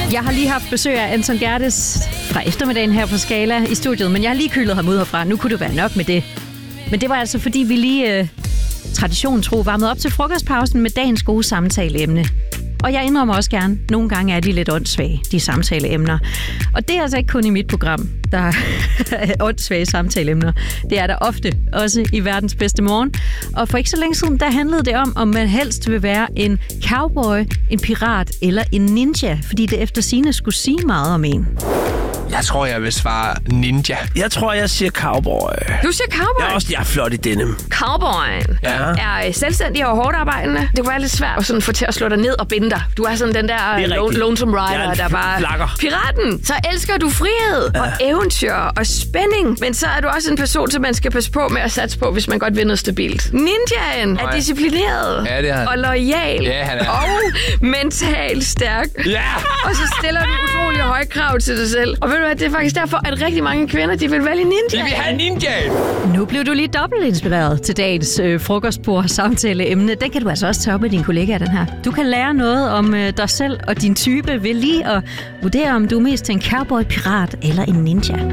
Jeg har lige haft besøg af Anton Gerdes fra eftermiddagen her på Skala i studiet, men jeg har lige kylet ham ud herfra. Nu kunne det være nok med det. Men det var altså, fordi vi lige traditionen tro varmede op til frokostpausen med dagens gode samtaleemne. Og jeg indrømmer også gerne, nogle gange er de lidt åndssvage, de samtaleemner. Og det er altså ikke kun i mit program, der er åndssvage samtaleemner. Det er der ofte, også i Verdens Bedste Morgen. Og for ikke så længe siden, der handlede det om man helst vil være en cowboy, en pirat eller en ninja. Fordi det efter sigende skulle sige meget om en. Jeg tror, jeg vil svare ninja. Jeg tror, jeg siger cowboy. Du siger cowboy? Jeg er flot i denim. Cowboyen er selvstændig og hårdt arbejdende. Det kunne være lidt svært at sådan få til at slå dig ned og binde dig. Du er sådan den der lonesome rider, der bare... Flakker. Piraten, så elsker du frihed og eventyr og spænding. Men så er du også en person, som man skal passe på med at satse på, hvis man godt vil noget stabilt. Ninjaen er disciplineret og loyal og mentalt stærk. Og så stiller du utrolig høje krav til dig selv. Og ved du hvad, det er faktisk derfor, at rigtig mange kvinder, de vil vælge ninja. De vil have ninja. Nu blev du lige dobbelt inspireret til dagens frokostbord samtaleemne. Den kan du altså også tage op med dine kollegaer, den her. Du kan lære noget om dig selv og din type ved lige at vurdere, om du er mest til en cowboy, pirat eller en ninja.